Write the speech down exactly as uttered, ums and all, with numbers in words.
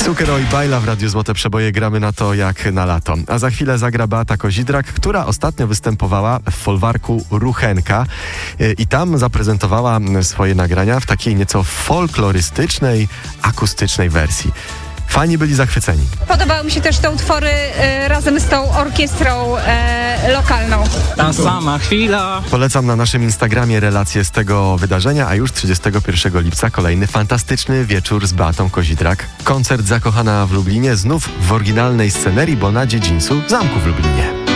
Sukero i Bajla w Radiu Złote Przeboje, gramy na to jak na lato. A za chwilę zagra Beata Kozidrak, która ostatnio występowała w folwarku Ruchenka i tam zaprezentowała swoje nagrania w takiej nieco folklorystycznej, akustycznej wersji. Fani byli zachwyceni. Podobały mi się też te utwory e, razem z tą orkiestrą e, lokalną. Ta sama chwila. Polecam na naszym Instagramie relacje z tego wydarzenia, a już trzydziestego pierwszego lipca kolejny fantastyczny wieczór z Beatą Kozidrak. Koncert Zakochana w Lublinie, znów w oryginalnej scenerii, bo na dziedzińcu Zamku w Lublinie.